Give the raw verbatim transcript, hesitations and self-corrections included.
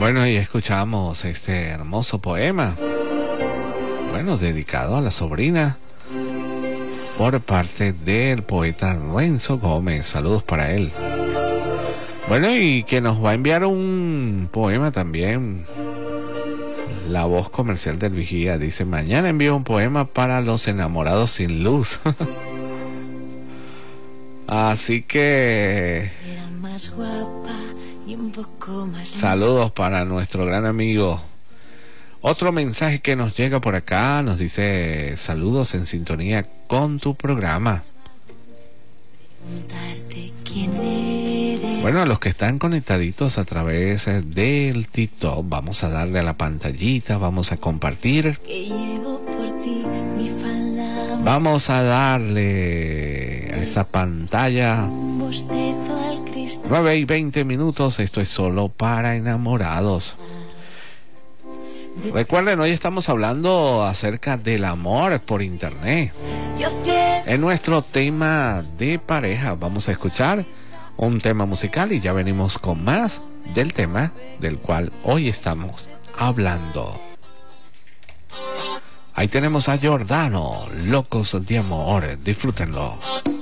Bueno, y escuchamos este hermoso poema, bueno, dedicado a la sobrina, por parte del poeta Renzo Gómez. Saludos para él. Bueno, y que nos va a enviar un poema también, la voz comercial del Vigía. Dice: mañana envío un poema para los enamorados sin luz. Así que Era más guapa y un poco más... saludos para nuestro gran amigo. Otro mensaje que nos llega por acá nos dice: saludos, en sintonía con tu programa. Preguntarte quién eres. Bueno, a los que están conectaditos a través del TikTok, vamos a darle a la pantallita, vamos a compartir. Que llevo por ti mi falda. Vamos a darle a esa pantalla. Un bostezo al cristal. nueve y veinte minutos, esto es solo para enamorados. Recuerden, hoy estamos hablando acerca del amor por internet. Yo quiero... En nuestro tema de pareja vamos a escuchar un tema musical y ya venimos con más del tema del cual hoy estamos hablando. Ahí tenemos a Giordano, Locos de Amor, disfrútenlo.